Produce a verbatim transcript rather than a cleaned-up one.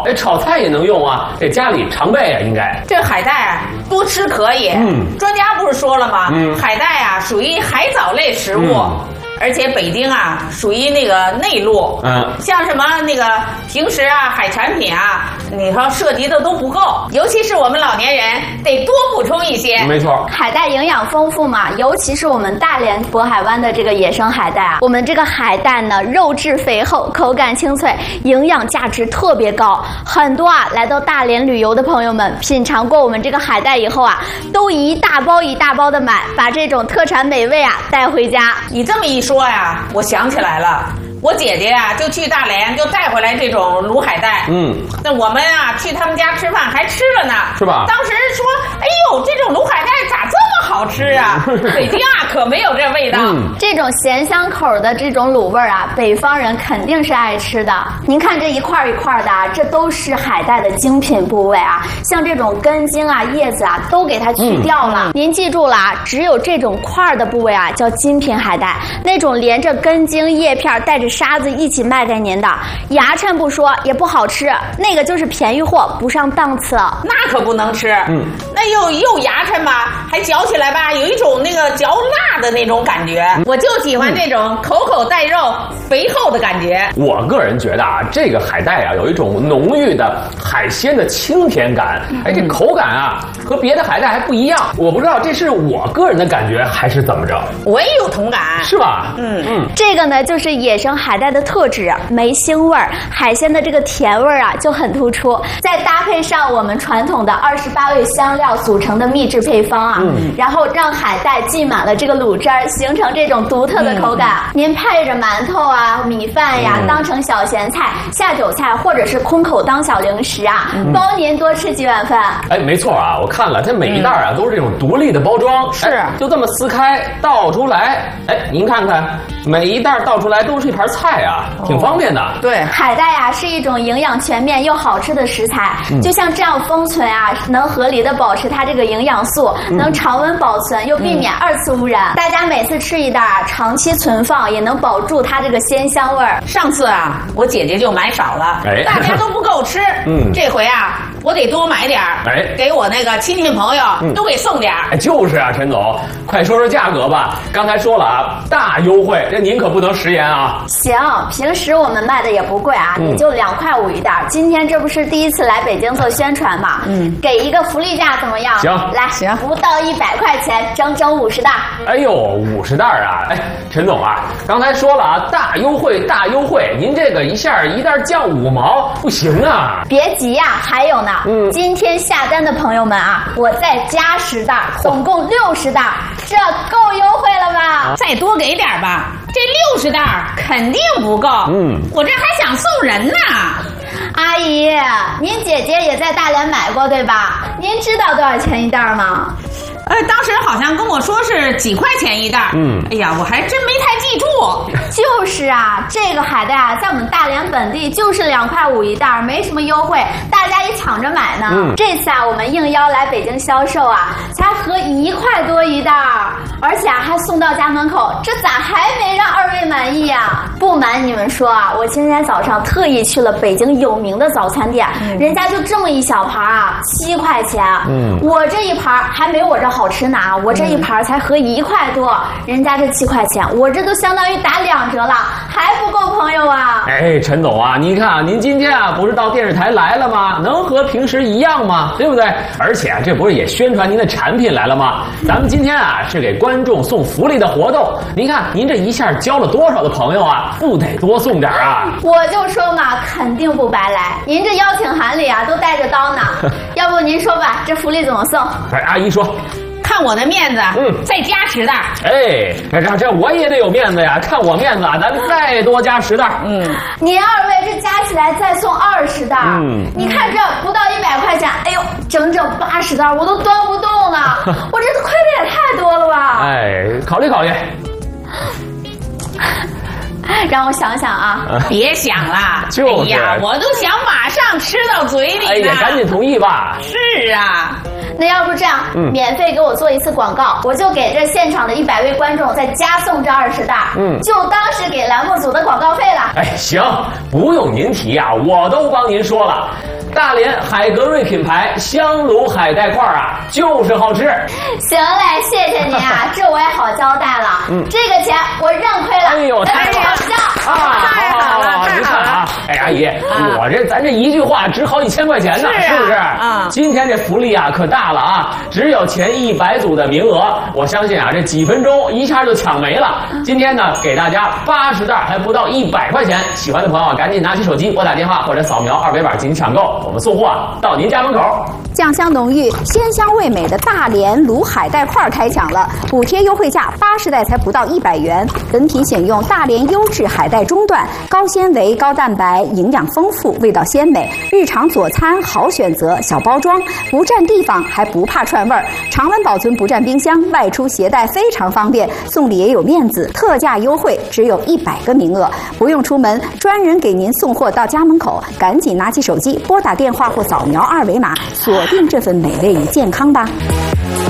炒，哎，炒菜也能用啊，这家里常备啊，应该。 这海带啊，多吃可以。嗯，专家不是说了吗？嗯，海带啊，属于海藻类食物。嗯，而且北京啊，属于那个内陆，嗯，像什么那个平时啊，海产品啊，你说涉及的都不够，尤其是我们老年人得多补充一些。 没错， 海带营养丰富嘛，尤其是我们大连渤海湾的这个野生海带啊，我们这个海带呢，肉质肥厚，口感清脆，营养价值特别高。很多啊，来到大连旅游的朋友们，品尝过我们这个海带以后啊，都一大包一大包的买，把这种特产美味啊带回家。 你这么一说，说呀，我想起来了，我姐姐呀就去大连，就带回来这种卤海带。嗯，那我们啊去他们家吃饭还吃了呢， 是吧？ 当时说，哎呦，这种卤海带咋这么好吃啊？北京啊可没有这味道。嗯， 这种咸香口的这种卤味啊，北方人肯定是爱吃的。您看这一块一块的，这都是海带的精品部位啊，像这种根茎啊、叶子啊，都给它去掉了。嗯、您记住了啊，只有这种块的部位啊，叫精品海带。那种连着根茎、叶片带着沙子一起卖给您的，牙碜不说，也不好吃，那个就是便宜货，不上档次。 那可不能吃。嗯，那又又牙碜吧，还嚼起来吧，有一种那个嚼蜡的那种感觉。我就喜欢这种口口带肉、肥厚的感觉。 我个人觉得啊，这个海带啊，有一种浓郁的海鲜的清甜感。哎，这口感啊，和别的海带还不一样。我不知道这是我个人的感觉还是怎么着。 我也有同感。 是吧？ 嗯嗯，这个呢就是野生海带的特质，没腥味儿，海鲜的这个甜味儿啊就很突出。再搭配上我们传统的二十八味香料组成的秘制配方啊，嗯、然后让海带浸满了这个卤汁儿，形成这种独特的口感。嗯、您配着馒头啊、米饭呀，嗯、当成小咸菜、下酒菜，或者是空口当小零食啊，嗯、包您多吃几碗饭。 哎，没错啊，我看了，它每一袋啊、嗯、都是这种独立的包装， 是、 哎、就这么撕开倒出来，哎，您看看。每一袋倒出来都是一盘菜啊，挺方便的。哦、 对， 海带啊是一种营养全面又好吃的食材，嗯、就像这样封存啊，能合理的保持它这个营养素，嗯、能常温保存又避免二次污染。嗯、大家每次吃一袋啊，长期存放也能保住它这个鲜香味儿。 上次啊，我姐姐就买少了，哎、大家都不够吃。嗯，这回啊，我得多买点儿，哎，给我那个亲戚朋友、嗯、都给送点儿。 哎，就是啊，陈总，快说说价格吧。刚才说了啊，大优惠。这您可不能食言啊！ 行，平时我们卖的也不贵啊，嗯、也就两块五一袋。今天这不是第一次来北京做宣传嘛，嗯，给一个福利价怎么样？ 行， 来， 行， 不到一百块钱，整整五十袋。 哎呦，五十袋啊！哎，陈总啊，刚才说了啊，大优惠，大优惠，您这个一下一袋降五毛，不行啊！ 别急呀、啊，还有呢，嗯，今天下单的朋友们啊，我再加十袋，总共六十袋，这够优惠了吧？ 再多给点吧。这六十袋肯定不够，嗯，我这还想送人呢。 阿姨，您姐姐也在大连买过对吧？您知道多少钱一袋吗？ 呃，当时好像跟我说是几块钱一袋，嗯，哎呀，我还真没太记住。 就是啊，这个海带啊，在我们大连本地就是两块五一袋，没什么优惠，大家也抢着买呢。嗯、这次啊，我们应邀来北京销售啊，才合一块多一袋，而且啊还送到家门口，这咋还没让二位满意啊？不瞒你们说啊，我今天早上特意去了北京有名的早餐店，嗯、人家就这么一小盘啊，七块钱，嗯，我这一盘还没我这好吃呢，我这一盘才合一块多，人家这七块钱，我这都相当于打两折了，还不够朋友啊！ 哎，陈总啊，您看啊，您今天啊不是到电视台来了吗？能和平时一样吗？对不对？而且啊，这不是也宣传您的产品来了吗？咱们今天啊是给观众送福利的活动，您看您这一下交了多少的朋友啊，不得多送点啊！ 我就说嘛，肯定不白来，您这邀请函里啊都带着刀呢，要不您说吧，这福利怎么送？ 哎，阿姨说。 看我的面子，嗯，再加十袋。 哎，这这我也得有面子呀！看我面子啊，咱再多加十袋。嗯， 您二位这加起来再送二十袋。嗯，你看这不到一百块钱，哎呦，整整八十袋，我都端不动了。我这亏的也太多了吧？ 哎，考虑考虑。 让我想想啊， 啊别想了， 就是、 哎呀，我都想马上吃到嘴里了。 哎呀，赶紧同意吧。 是啊。 那要不这样，嗯、免费给我做一次广告，我就给这现场的一百位观众再加送这二十袋，嗯，就当是给栏目组的广告费了。 哎，行，不用您提啊，我都帮您说了。 大连海格瑞品牌香炉海带块啊，就是好吃。 行嘞，谢谢您啊，这我也好交代了。嗯，这个钱我认亏了。 哎呦，太好了啊！ 太好了， 你看啊，哎，阿姨，我这咱这一句话值好几千块钱呢，是不是？啊，今天这福利啊可大了啊！只有前一百组的名额，我相信啊，这几分钟一下就抢没了。今天呢，给大家八十袋，还不到一百块钱。喜欢的朋友啊，赶紧拿起手机拨打电话或者扫描二维码进行抢购，我们送货啊到您家门口。 酱香浓郁、鲜香味美的大连卤海带块开抢了，补贴优惠价八十袋才不到一百元。本品选用大连优质海带中段，高纤维、高蛋白，营养丰富，味道鲜美，日常佐餐好选择。小包装不占地方，还不怕串味儿，常温保存不占冰箱，外出携带非常方便，送礼也有面子。特价优惠，只有一百个名额，不用出门，专人给您送货到家门口。赶紧拿起手机，拨打电话或扫描二维码，锁定这份美味与健康吧。